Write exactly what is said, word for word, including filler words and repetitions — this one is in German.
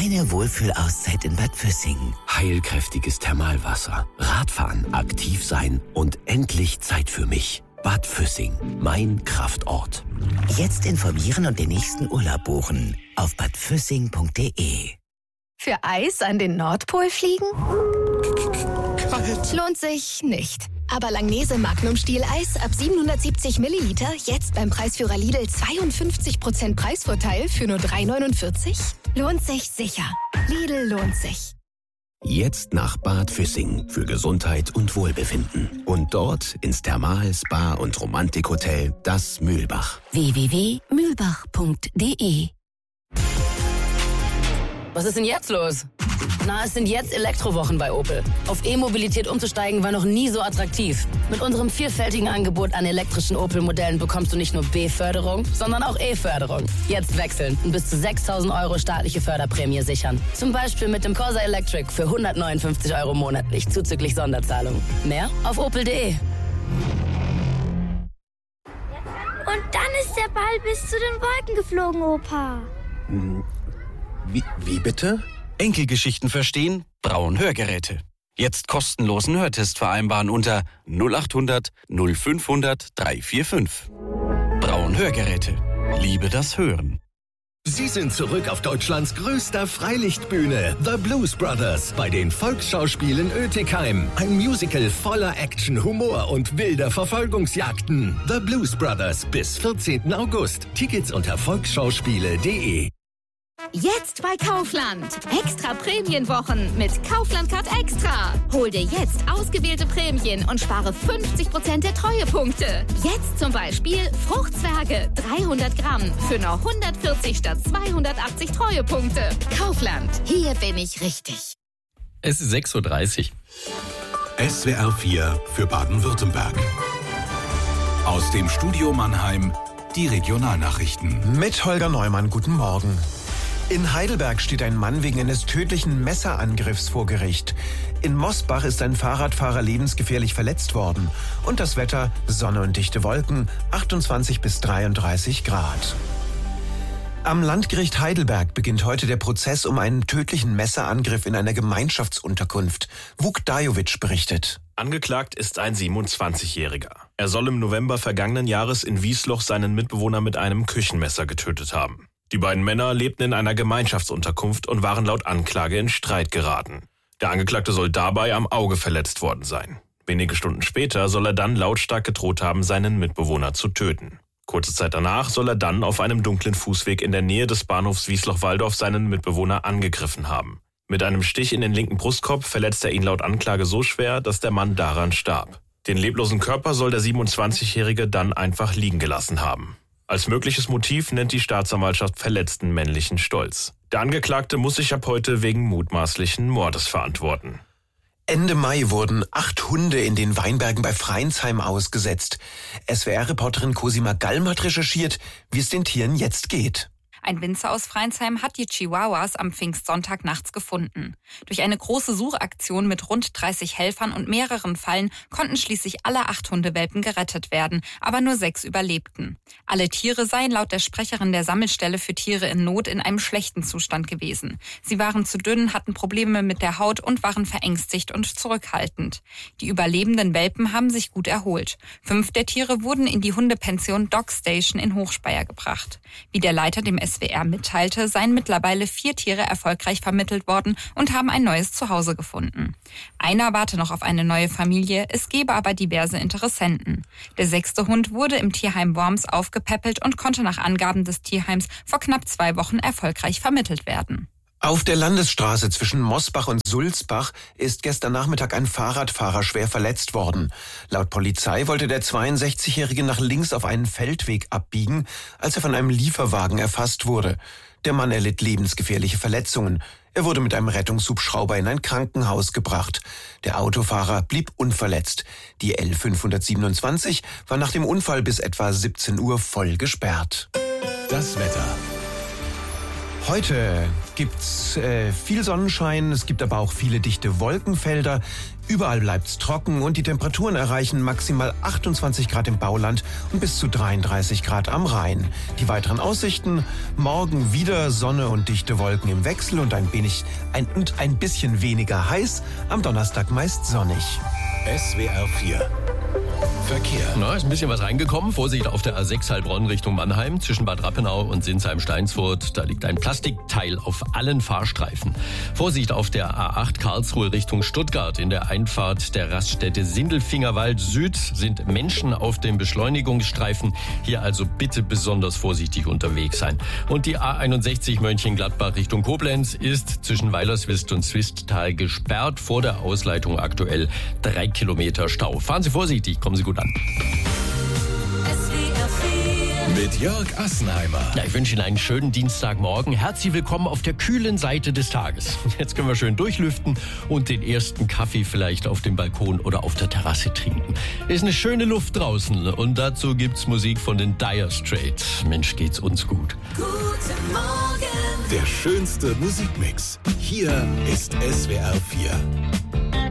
Deine Wohlfühlauszeit in Bad Füssing. Heilkräftiges Thermalwasser, Radfahren, aktiv sein und endlich Zeit für mich. Bad Füssing, mein Kraftort. Jetzt informieren und den nächsten Urlaub buchen auf bad füssing punkt de. Für Eis an den Nordpol fliegen? Kalt. Lohnt sich nicht. Aber Langnese Magnum Stieleis ab siebenhundertsiebzig Milliliter jetzt beim Preisführer Lidl zweiundfünfzig Prozent Preisvorteil für nur drei neunundvierzig? Lohnt sich sicher. Lidl lohnt sich. Jetzt nach Bad Füssing für Gesundheit und Wohlbefinden. Und dort ins Thermal-, Spa- und Romantikhotel Das Mühlbach. w w w punkt mühlbach punkt de. Was ist denn jetzt los? Na, es sind jetzt Elektrowochen bei Opel. Auf E-Mobilität umzusteigen war noch nie so attraktiv. Mit unserem vielfältigen Angebot an elektrischen Opel-Modellen bekommst du nicht nur B-Förderung, sondern auch E-Förderung. Jetzt wechseln und bis zu sechstausend Euro staatliche Förderprämie sichern. Zum Beispiel mit dem Corsa Electric für hundertneunundfünfzig Euro monatlich zuzüglich Sonderzahlung. Mehr auf opel punkt de. Und dann ist der Ball bis zu den Wolken geflogen, Opa. Wie, wie bitte? Enkelgeschichten verstehen? Braun Hörgeräte. Jetzt kostenlosen Hörtest vereinbaren unter null achthundert null fünfhundert dreihundertfünfundvierzig. Braun Hörgeräte. Liebe das Hören. Sie sind zurück auf Deutschlands größter Freilichtbühne, The Blues Brothers, bei den Volksschauspielen Oetikheim. Ein Musical voller Action, Humor und wilder Verfolgungsjagden. The Blues Brothers bis vierzehnten August. Tickets unter volksschauspiele punkt de. Jetzt bei Kaufland. Extra Prämienwochen mit Kaufland Card Extra. Hol dir jetzt ausgewählte Prämien und spare fünfzig Prozent der Treuepunkte. Jetzt zum Beispiel Fruchtzwerge dreihundert Gramm für nur hundertvierzig statt zweihundertachtzig Treuepunkte. Kaufland. Hier bin ich richtig. Es ist sechs Uhr dreißig. S W R vier für Baden-Württemberg. Aus dem Studio Mannheim die Regionalnachrichten. Mit Holger Neumann, guten Morgen. In Heidelberg steht ein Mann wegen eines tödlichen Messerangriffs vor Gericht. In Mosbach ist ein Fahrradfahrer lebensgefährlich verletzt worden. Und das Wetter, Sonne und dichte Wolken, achtundzwanzig bis dreiunddreißig Grad. Am Landgericht Heidelberg beginnt heute der Prozess um einen tödlichen Messerangriff in einer Gemeinschaftsunterkunft. Vuk Dajovic berichtet. Angeklagt ist ein siebenundzwanzigjähriger. Er soll im November vergangenen Jahres in Wiesloch seinen Mitbewohner mit einem Küchenmesser getötet haben. Die beiden Männer lebten in einer Gemeinschaftsunterkunft und waren laut Anklage in Streit geraten. Der Angeklagte soll dabei am Auge verletzt worden sein. Wenige Stunden später soll er dann lautstark gedroht haben, seinen Mitbewohner zu töten. Kurze Zeit danach soll er dann auf einem dunklen Fußweg in der Nähe des Bahnhofs Wiesloch-Walldorf seinen Mitbewohner angegriffen haben. Mit einem Stich in den linken Brustkorb verletzt er ihn laut Anklage so schwer, dass der Mann daran starb. Den leblosen Körper soll der siebenundzwanzigjährige dann einfach liegen gelassen haben. Als mögliches Motiv nennt die Staatsanwaltschaft verletzten männlichen Stolz. Der Angeklagte muss sich ab heute wegen mutmaßlichen Mordes verantworten. Ende Mai wurden acht Hunde in den Weinbergen bei Freinsheim ausgesetzt. S W R-Reporterin Cosima Galm hat recherchiert, wie es den Tieren jetzt geht. Ein Winzer aus Freinsheim hat die Chihuahuas am Pfingstsonntag nachts gefunden. Durch eine große Suchaktion mit rund dreißig Helfern und mehreren Fallen konnten schließlich alle acht Hundewelpen gerettet werden, aber nur sechs überlebten. Alle Tiere seien laut der Sprecherin der Sammelstelle für Tiere in Not in einem schlechten Zustand gewesen. Sie waren zu dünn, hatten Probleme mit der Haut und waren verängstigt und zurückhaltend. Die überlebenden Welpen haben sich gut erholt. Fünf der Tiere wurden in die Hundepension Dog Station in Hochspeyer gebracht. Wie der Leiter dem S W R mitteilte, seien mittlerweile vier Tiere erfolgreich vermittelt worden und haben ein neues Zuhause gefunden. Einer warte noch auf eine neue Familie, es gebe aber diverse Interessenten. Der sechste Hund wurde im Tierheim Worms aufgepäppelt und konnte nach Angaben des Tierheims vor knapp zwei Wochen erfolgreich vermittelt werden. Auf der Landesstraße zwischen Mosbach und Sulzbach ist gestern Nachmittag ein Fahrradfahrer schwer verletzt worden. Laut Polizei wollte der zweiundsechzigjährige nach links auf einen Feldweg abbiegen, als er von einem Lieferwagen erfasst wurde. Der Mann erlitt lebensgefährliche Verletzungen. Er wurde mit einem Rettungshubschrauber in ein Krankenhaus gebracht. Der Autofahrer blieb unverletzt. Die L fünfhundertsiebenundzwanzig war nach dem Unfall bis etwa siebzehn Uhr voll gesperrt. Das Wetter. Heute gibt's äh, viel Sonnenschein, es gibt aber auch viele dichte Wolkenfelder. Überall bleibt's trocken und die Temperaturen erreichen maximal achtundzwanzig Grad im Bauland und bis zu dreiunddreißig Grad am Rhein. Die weiteren Aussichten: morgen wieder Sonne und dichte Wolken im Wechsel und ein wenig ein, und ein bisschen weniger heiß. Am Donnerstag meist sonnig. S W R vier Verkehr. Na, ist ein bisschen was reingekommen. Vorsicht auf der A sechs Heilbronn Richtung Mannheim. Zwischen Bad Rappenau und Sinsheim-Steinsfurt. Da liegt ein Plastikteil auf allen Fahrstreifen. Vorsicht auf der A acht Karlsruhe Richtung Stuttgart. In der Einfahrt der Raststätte Sindelfingerwald Süd sind Menschen auf dem Beschleunigungsstreifen. Hier also bitte besonders vorsichtig unterwegs sein. Und die A einundsechzig Mönchengladbach Richtung Koblenz ist zwischen Weilerswist und Swisttal gesperrt. Vor der Ausleitung aktuell drei Kilometer Stau. Fahren Sie vorsichtig, kommen Sie gut an. Mit Jörg Assenheimer. Ja, ich wünsche Ihnen einen schönen Dienstagmorgen. Herzlich willkommen auf der kühlen Seite des Tages. Jetzt können wir schön durchlüften und den ersten Kaffee vielleicht auf dem Balkon oder auf der Terrasse trinken. Ist eine schöne Luft draußen und dazu gibt's Musik von den Dire Straits. Mensch, geht's uns gut. Guten Morgen. Der schönste Musikmix. Hier ist S W R vier.